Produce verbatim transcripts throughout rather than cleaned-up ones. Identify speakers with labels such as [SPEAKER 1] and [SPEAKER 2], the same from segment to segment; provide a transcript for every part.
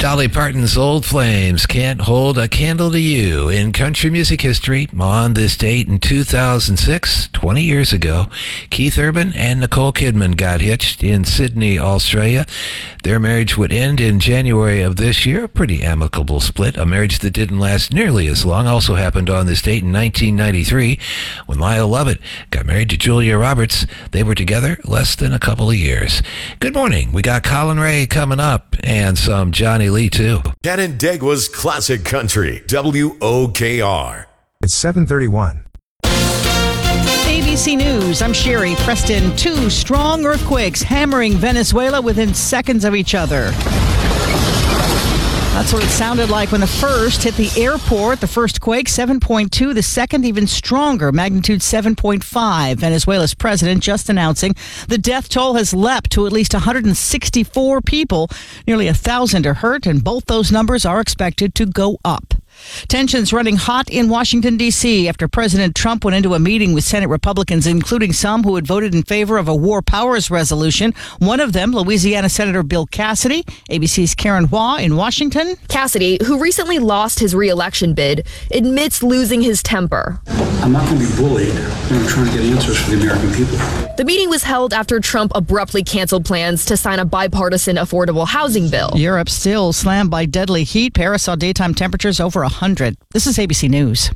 [SPEAKER 1] Dolly Parton's Old Flames, Can't Hold a Candle to You. In country music history, on this date in two thousand six, twenty years ago, Keith Urban and Nicole Kidman got hitched in Sydney, Australia. Their marriage would end in January of this year, a pretty amicable split. A marriage that didn't last nearly as long also happened on this date in nineteen ninety-three, when Lyle Lovett got married to Julia Roberts. They were together less than a couple of years. Good morning. We got Colin Ray coming up, and some Johnny Lee, too.
[SPEAKER 2] Canandaigua's Classic Country, W O K R.
[SPEAKER 3] It's seven thirty-one.
[SPEAKER 4] A B C News, I'm Sherry Preston. Two strong earthquakes hammering Venezuela within seconds of each other. That's what it sounded like when the first hit the airport. The first quake, seven point two. The second, even stronger, magnitude seven point five. Venezuela's president just announcing the death toll has leapt to at least one hundred sixty-four people. Nearly one thousand are hurt, and both those numbers are expected to go up. Tensions running hot in Washington, D C after President Trump went into a meeting with Senate Republicans, including some who had voted in favor of a war powers resolution. One of them, Louisiana Senator Bill Cassidy. A B C's Karen Hua in Washington.
[SPEAKER 5] Cassidy, who recently lost his re-election bid, admits losing his temper.
[SPEAKER 6] I'm not going to be bullied. I'm trying to get answers for the American people.
[SPEAKER 5] The meeting was held after Trump abruptly canceled plans to sign a bipartisan affordable housing bill.
[SPEAKER 4] Europe still slammed by deadly heat. Paris saw daytime temperatures over one hundred. This is A B C News.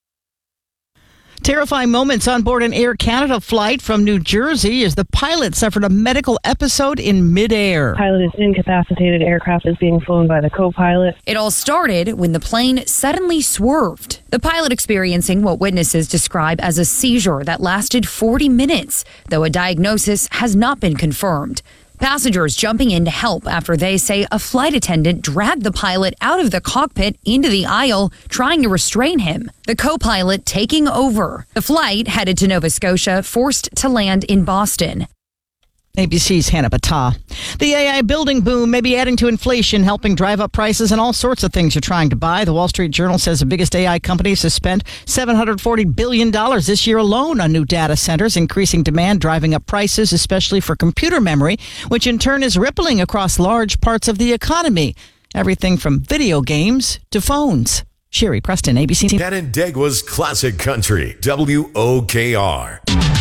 [SPEAKER 4] Terrifying moments on board an Air Canada flight from New Jersey as the pilot suffered a medical episode in midair.
[SPEAKER 7] Pilot is incapacitated. Aircraft is being flown by the co-pilot.
[SPEAKER 8] It all started when the plane suddenly swerved. The pilot experiencing what witnesses describe as a seizure that lasted forty minutes, though a diagnosis has not been confirmed. Passengers jumping in to help after they say a flight attendant dragged the pilot out of the cockpit into the aisle, trying to restrain him. The co-pilot taking over. The flight, headed to Nova Scotia, forced to land in Boston.
[SPEAKER 4] A B C's Hannah Battah. The A I building boom may be adding to inflation, helping drive up prices and all sorts of things you're trying to buy. The Wall Street Journal says the biggest A I companies have spent seven hundred forty billion dollars this year alone on new data centers, increasing demand, driving up prices, especially for computer memory, which in turn is rippling across large parts of the economy. Everything from video games to phones. Sherry Preston, A B C.
[SPEAKER 2] Canandaigua's Classic Country, W O K R.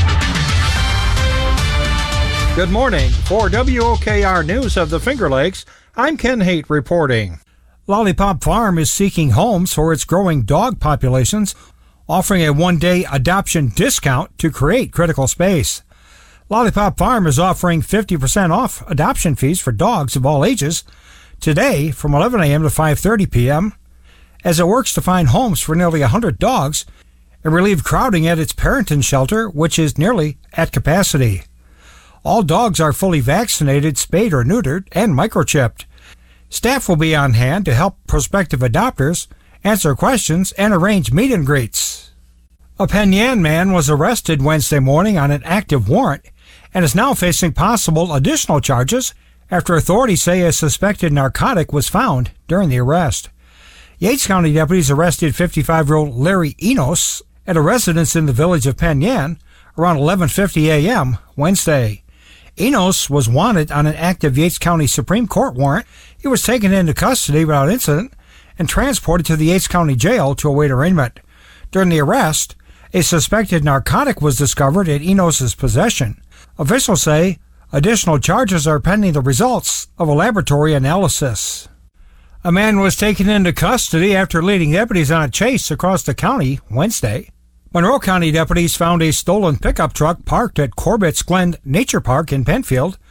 [SPEAKER 9] Good morning. For W O K R News of the Finger Lakes, I'm Ken Haight reporting. Lollipop Farm is seeking homes for its growing dog populations, offering a one-day adoption discount to create critical space. Lollipop Farm is offering fifty percent off adoption fees for dogs of all ages today from eleven a.m. to five thirty p.m. as it works to find homes for nearly one hundred dogs and relieve crowding at its parenting shelter, which is nearly at capacity. All dogs are fully vaccinated, spayed or neutered, and microchipped. Staff will be on hand to help prospective adopters answer questions and arrange meet and greets. A Penn Yan man was arrested Wednesday morning on an active warrant and is now facing possible additional charges after authorities say a suspected narcotic was found during the arrest. Yates County deputies arrested fifty-five-year-old Larry Enos at a residence in the village of Penn Yan around eleven fifty a.m. Wednesday. Enos was wanted on an active Yates County Supreme Court warrant. He was taken into custody without incident and transported to the Yates County Jail to await arraignment. During the arrest, a suspected narcotic was discovered in Enos's possession. Officials say additional charges are pending the results of a laboratory analysis. A man was taken into custody after leading deputies on a chase across the county Wednesday. Monroe County deputies found a stolen pickup truck parked at Corbett's Glen Nature Park in Penfield.